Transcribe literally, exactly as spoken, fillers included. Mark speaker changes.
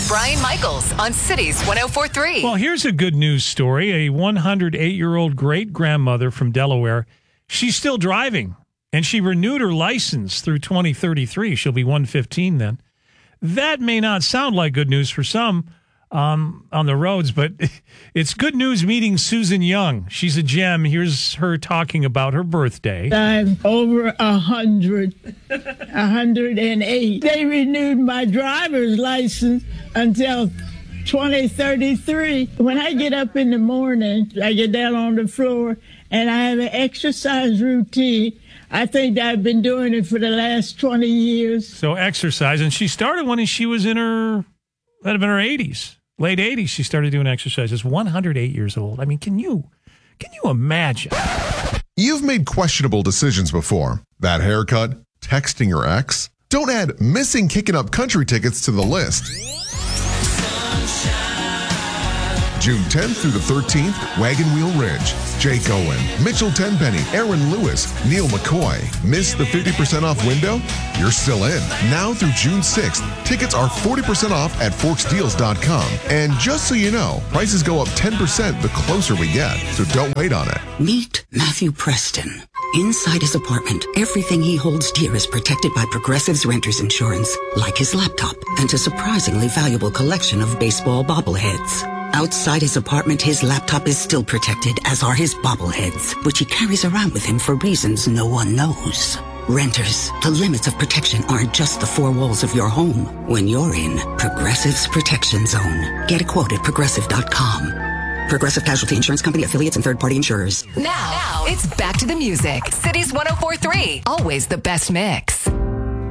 Speaker 1: Brian Michaels on Cities one oh four point three.
Speaker 2: Well, here's a good news story. A one hundred eight-year-old great-grandmother from Delaware, she's still driving, and she renewed her license through twenty thirty-three. She'll be one fifteen then. That may not sound like good news for some um, on the roads, but it's good news meeting Susan Young. She's a gem. Here's her talking about her birthday.
Speaker 3: I'm over a hundred, a hundred and eight. They renewed my driver's license until twenty thirty-three. When I get up in the morning, I get down on the floor and I have an exercise routine. I think I've been doing it for the last twenty years.
Speaker 2: So exercise, and she started when she was in her, that'd have been her eighties, late eighties. She started doing exercises. one hundred eight years old. I mean, can you, can you imagine?
Speaker 4: You've made questionable decisions before. That haircut, texting your ex. Don't add missing Kicking Up Country tickets to the list. June tenth through the thirteenth, Wagon Wheel Ridge. Jake Owen, Mitchell Tenpenny, Aaron Lewis, Neil McCoy. Miss the fifty percent off window? You're still in. Now through June sixth, tickets are forty percent off at forks deals dot com. And just so you know, prices go up ten percent the closer we get, so don't wait on it.
Speaker 5: Meet Matthew Preston. Inside his apartment, everything he holds dear is protected by Progressive's Renter's Insurance, like his laptop and a surprisingly valuable collection of baseball bobbleheads. Outside his apartment, his laptop is still protected, as are his bobbleheads, which he carries around with him for reasons no one knows. Renters, the limits of protection aren't just the four walls of your home. When you're in Progressive's Protection Zone. Get a quote at progressive dot com. Progressive Casualty Insurance Company, affiliates, and third-party insurers.
Speaker 1: Now, now, it's back to the music. Cities one oh four point three. Always the best mix.